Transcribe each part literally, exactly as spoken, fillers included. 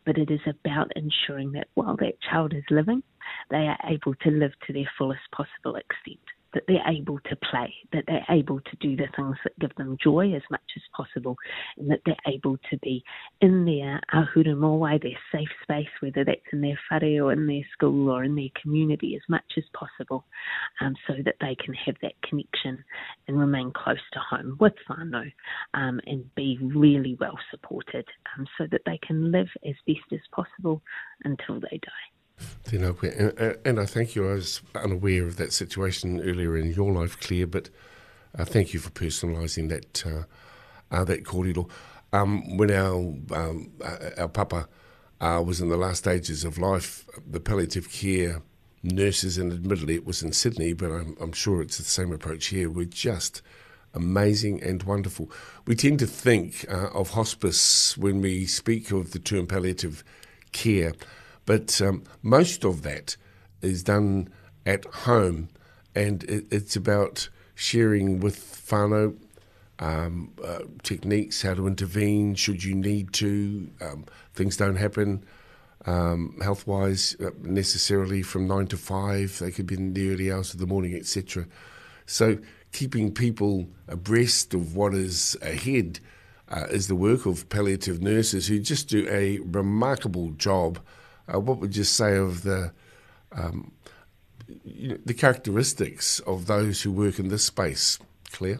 but it is about ensuring that while that child is living, they are able to live to their fullest possible extent, that they're able to play, that they're able to do the things that give them joy as much as possible, and that they're able to be in their ahuru mowai, their safe space, whether that's in their whare or in their school or in their community as much as possible, um, so that they can have that connection and remain close to home with whānau, um, and be really well supported, um, so that they can live as best as possible until they die. And, and I thank you. I was unaware of that situation earlier in your life, Claire, but uh, thank you for personalising that uh, uh, that kōrero. Um, when our um, our papa uh, was in the last stages of life, the palliative care nurses, and admittedly it was in Sydney, but I'm, I'm sure it's the same approach here, were just amazing and wonderful. We tend to think uh, of hospice when we speak of the term palliative care, but um, most of that is done at home, and it, it's about sharing with whānau um, uh, techniques, how to intervene should you need to. Um, things don't happen um, health-wise uh, necessarily from nine to five. They could be in the early hours of the morning, et cetera. So keeping people abreast of what is ahead uh, is the work of palliative nurses, who just do a remarkable job. Uh, what would you say of the um, you know, the characteristics of those who work in this space, Claire?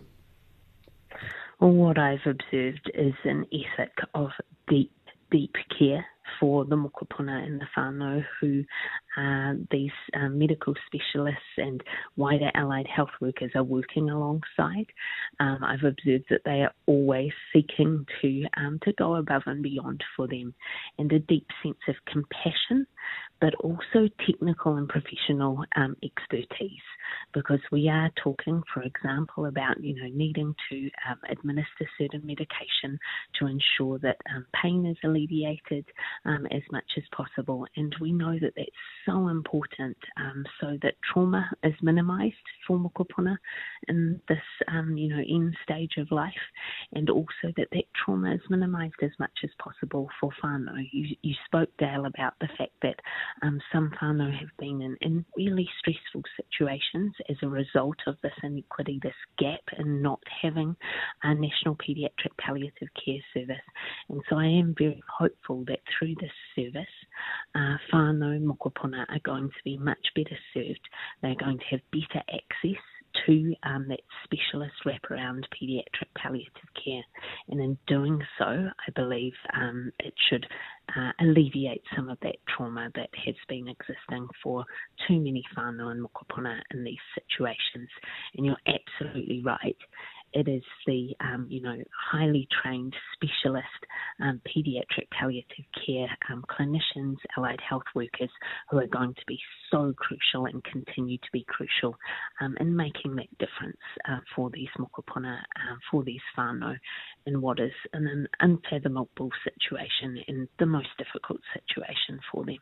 Well, what I've observed is an ethic of deep, deep care for the mokopuna and the whānau, who uh, these uh, medical specialists and wider allied health workers are working alongside. Um, I've observed that they are always seeking to um, to go above and beyond for them, and a deep sense of compassion, but also technical and professional um, expertise, because we are talking, for example, about you know needing to um, administer certain medication to ensure that um, pain is alleviated um, as much as possible, and we know that that's so important, um, so that trauma is minimised for mokopuna in this um, you know end stage of life, and also that that trauma is minimised as much as possible for whānau. You, you spoke, Dale, about the fact that Um, some whānau have been in, in really stressful situations as a result of this inequity, this gap in not having a National Paediatric Palliative Care Service. And so I am very hopeful that through this service, uh, whānau mokopuna are going to be much better served. They're going to have better access to um, that specialist wraparound paediatric palliative care. And in doing so, I believe um, it should uh, alleviate some of that trauma that has been existing for too many whānau and mokopuna in these situations. And you're absolutely right. It is the, um, you know, highly trained specialist um, paediatric palliative care um, clinicians, allied health workers, who are going to be so crucial and continue to be crucial um, in making that difference uh, for these mokopuna, uh, for these whānau, in what is an unfathomable situation and the most difficult situation for them.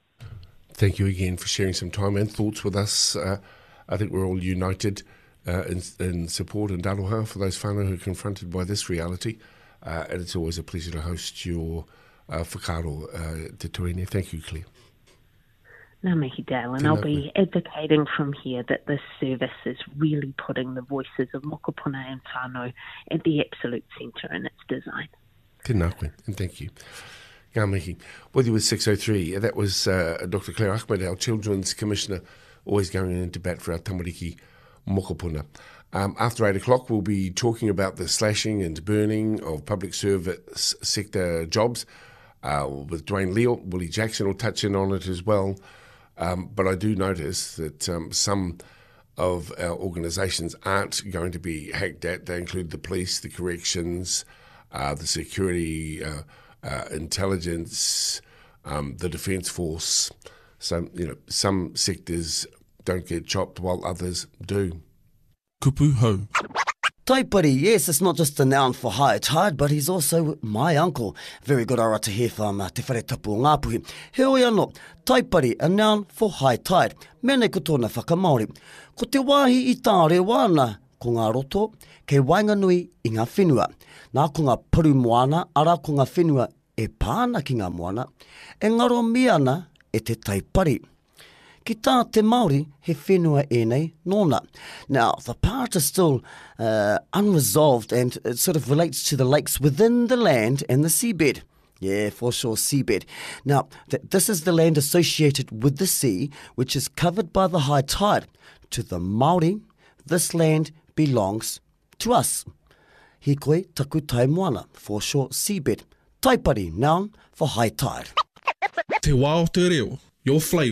Thank you again for sharing some time and thoughts with us. Uh, I think we're all united Uh, in, in support and aloha for those whānau who are confronted by this reality. Uh, and it's always a pleasure to host your uh, whakaaro, uh, Te Tuine. Thank you, Claire. Ngā mihi, Dale, and I'll be advocating from here that this service is really putting the voices of mokopuna and whānau at the absolute centre in its design. Tēnā koe, and thank you. Ngā mihi. With you with six oh three, that was uh, Doctor Claire Ahmed, our Children's Commissioner, always going into bat for our tamariki mokopuna. Um, after eight o'clock, we'll be talking about the slashing and burning of public service sector jobs uh, with Dwayne Leal. Willie Jackson will touch in on it as well. Um, but I do notice that um, some of our organisations aren't going to be hacked at. They include the police, the corrections, uh, the security, uh, uh, intelligence, um, the Defence Force. So, you know, some sectors don't get chopped while others do. Kupu hau. Taipari, yes, it's not just a noun for high tide, but he's also my uncle. Very good ara te he whama, te whare tapu o Ngāpuhi. He oi anō, taipari, a noun for high tide. Mene ko tōna whakamaori. Ko te wāhi i tāre wāna, ko ngā roto, kei wainganui i ngā whenua. Nā ko ngā paru moana, ara ko ngā whenua e pāna ki ngā moana, e ngaro mi ana e te taipari. Ki tā te Māori, he whenua e nei nōna. Now, the part is still uh, unresolved and it sort of relates to the lakes within the land and the seabed. Yeah, for sure, seabed. Now, th this is the land associated with the sea, which is covered by the high tide. To the Māori, this land belongs to us. Hikoi taku tai moana, for short seabed. Taipari, noun for high tide. Te wā o te reo, your flavour.